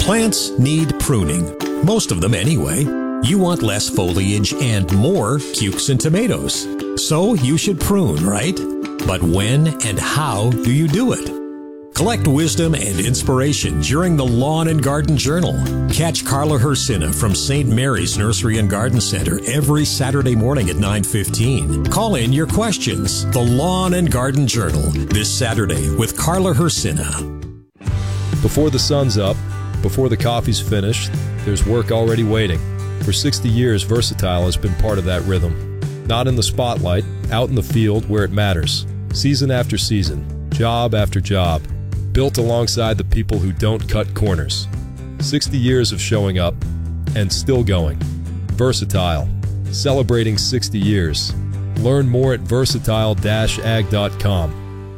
Plants need pruning. Most of them anyway. You want less foliage and more cukes and tomatoes. So you should prune, right? But when and how do you do it? Collect wisdom and inspiration during the Lawn and Garden Journal. Catch Carla Hersina from St. Mary's Nursery and Garden Center every Saturday morning at 9:15. Call in your questions. The Lawn and Garden Journal this Saturday with Carla Hersina. Before the sun's up, before the coffee's finished, there's work already waiting. For 60 years, Versatile has been part of that rhythm. Not in the spotlight, out in the field where it matters. Season after season, job after job. Built alongside the people who don't cut corners. 60 years of showing up and still going. Versatile, celebrating 60 years. Learn more at versatile-ag.com.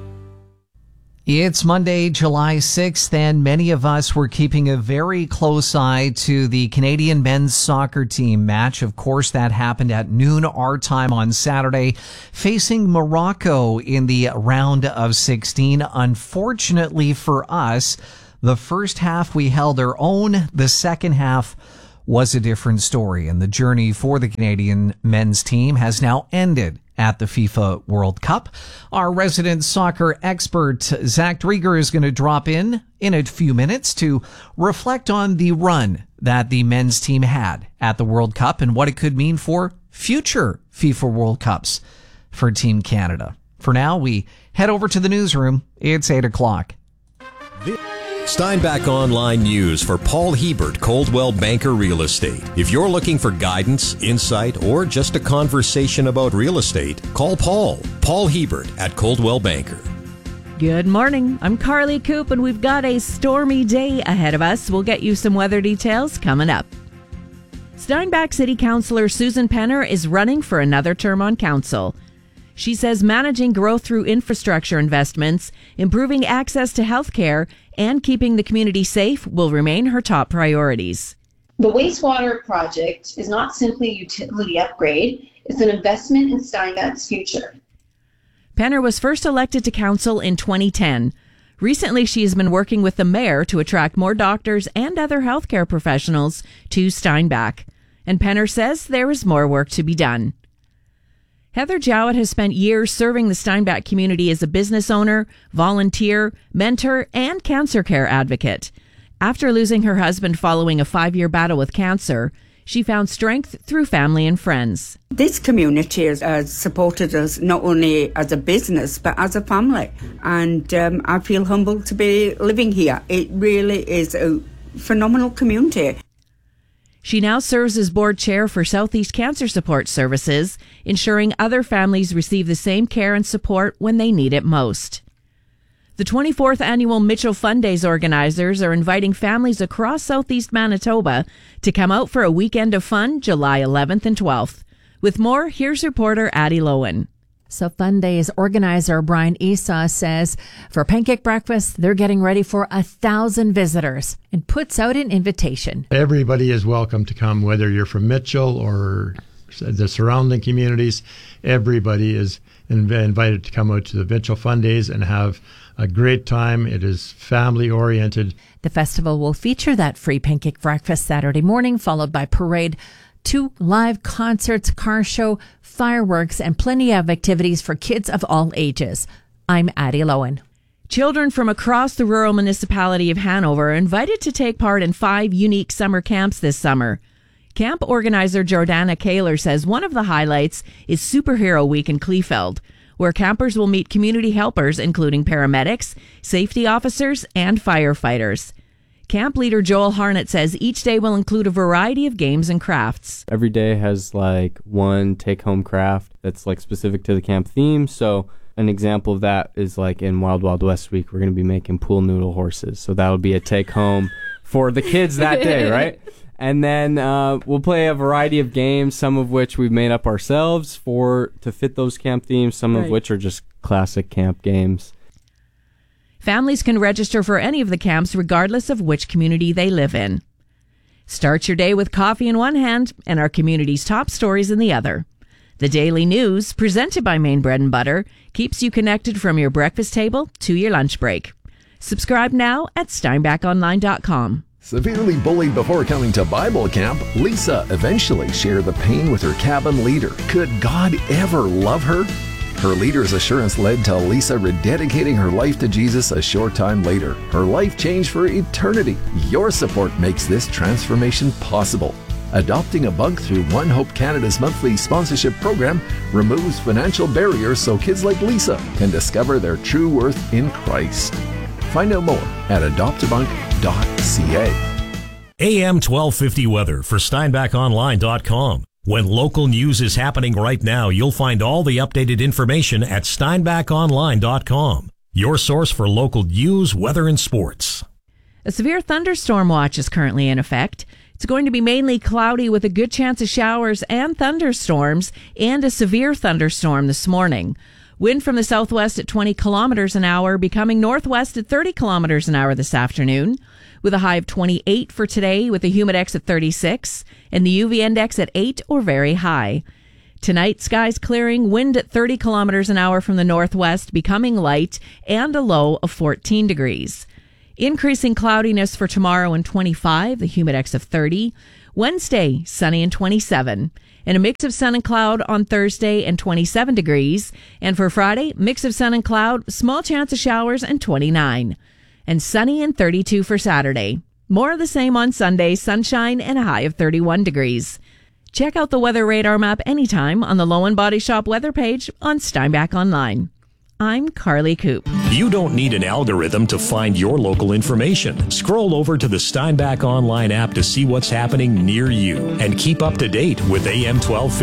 It's Monday, July 6th, and many of us were keeping a very close eye to the Canadian men's soccer team match. Of course, that happened at noon our time on Saturday, facing Morocco in the round of 16. Unfortunately for us, the first half we held our own. The second half was a different story, and the journey for the Canadian men's team has now ended at the FIFA World Cup. Our resident soccer expert, Zach Drieger, is going to drop in a few minutes to reflect on the run that the men's team had at the World Cup and what it could mean for future FIFA World Cups for Team Canada. For now, we head over to the newsroom. It's 8 o'clock. Steinbach Online News for Paul Hebert, Coldwell Banker Real Estate. If you're looking for guidance, insight, or just a conversation about real estate, call Paul Hebert at Coldwell Banker. Good morning. I'm Carly Coop, and we've got a stormy day ahead of us. We'll get you some weather details coming up. Steinbach City Councillor Susan Penner is running for another term on council. She says managing growth through infrastructure investments, improving access to health care, and keeping the community safe will remain her top priorities. The wastewater project is not simply a utility upgrade, it's an investment in Steinbach's future. Penner was first elected to council in 2010. Recently, she has been working with the mayor to attract more doctors and other healthcare professionals to Steinbach. And Penner says there is more work to be done. Heather Jowett has spent years serving the Steinbach community as a business owner, volunteer, mentor, and cancer care advocate. After losing her husband following a 5-year battle with cancer, she found strength through family and friends. This community has supported us not only as a business, but as a family. And I feel humbled to be living here. It really is a phenomenal community. She now serves as board chair for Southeast Cancer Support Services, ensuring other families receive the same care and support when they need it most. The 24th annual Mitchell Fun Days organizers are inviting families across Southeast Manitoba to come out for a weekend of fun July 11th and 12th. With more, here's reporter Addie Lowen. So Fun Days organizer Brian Esau says for pancake breakfast, they're getting ready for 1,000 visitors and puts out an invitation. Everybody is welcome to come, whether you're from Mitchell or the surrounding communities. Everybody is invited to come out to the Mitchell Fun Days and have a great time. It is family oriented. The festival will feature that free pancake breakfast Saturday morning, followed by parade, 2 live concerts, car show, fireworks, and plenty of activities for kids of all ages. I'm Addie Lowen. Children from across the rural municipality of Hanover are invited to take part in 5 unique summer camps this summer. Camp organizer Jordana Kaler says one of the highlights is Superhero Week in Kleefeld, where campers will meet community helpers, including paramedics, safety officers, and firefighters. Camp leader Joel Harnett says each day will include a variety of games and crafts. Every day has like one take-home craft that's like specific to the camp theme. So an example of that is like in Wild Wild West Week, we're going to be making pool noodle horses. So that'll be a take-home for the kids that day, right? And then we'll play a variety of games, some of which we've made up ourselves to fit those camp themes, some of which are just classic camp games. Families can register for any of the camps regardless of which community they live in. Start your day with coffee in one hand and our community's top stories in the other. The Daily News, presented by Maine Bread and Butter, keeps you connected from your breakfast table to your lunch break. Subscribe now at steinbachonline.com. Severely bullied before coming to Bible camp, Lisa eventually shared the pain with her cabin leader. Could God ever love her? Her leader's assurance led to Lisa rededicating her life to Jesus a short time later. Her life changed for eternity. Your support makes this transformation possible. Adopting a bug through One Hope Canada's monthly sponsorship program removes financial barriers so kids like Lisa can discover their true worth in Christ. Find out more at adoptabunk.ca. AM 1250 weather for SteinbachOnline.com. When local news is happening right now, you'll find all the updated information at SteinbachOnline.com. Your source for local news, weather, and sports. A severe thunderstorm watch is currently in effect. It's going to be mainly cloudy with a good chance of showers and thunderstorms and a severe thunderstorm this morning. Wind from the southwest at 20 kilometers an hour, becoming northwest at 30 kilometers an hour this afternoon, with a high of 28 for today, with a humidex at 36 and the UV index at 8 or very high. Tonight, skies clearing, wind at 30 kilometers an hour from the northwest, becoming light, and a low of 14 degrees. Increasing cloudiness for tomorrow and 25, the humidex of 30. Wednesday, sunny and 27. And a mix of sun and cloud on Thursday and 27 degrees. And for Friday, mix of sun and cloud, small chance of showers and 29. And sunny and 32 for Saturday. More of the same on Sunday, sunshine and a high of 31 degrees. Check out the weather radar map anytime on the Lowen Body Shop weather page on Steinbach Online. I'm Carly Coop. You don't need an algorithm to find your local information. Scroll over to the Steinbach Online app to see what's happening near you and keep up to date with AM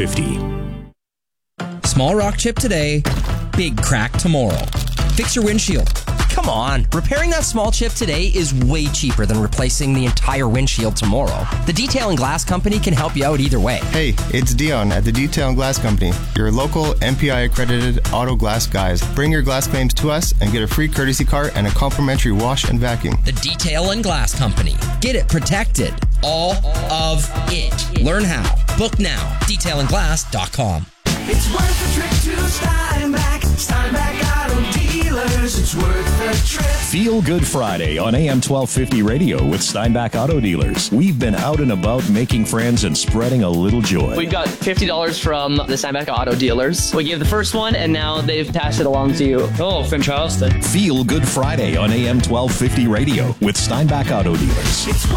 1250. Small rock chip today, big crack tomorrow. Fix your windshield. Come on, repairing that small chip today is way cheaper than replacing the entire windshield tomorrow. The Detail and Glass Company can help you out either way. Hey, it's Dion at the Detail and Glass Company, your local MPI accredited auto glass guys. Bring your glass claims to us and get a free courtesy car and a complimentary wash and vacuum. The Detail and Glass Company. Get it protected. All of it. Learn how. Book now. detailandglass.com. It's worth a trip to Steinbach. Steinbach Auto Dealers. It's worth a trip. Feel Good Friday on AM 1250 radio with Steinbach Auto Dealers. We've been out and about making friends and spreading a little joy. We've got $50 from the Steinbach Auto Dealers. We gave the first one, and now they've passed it along to you. Oh, from Charleston. Feel Good Friday on AM 1250 radio with Steinbach Auto Dealers. It's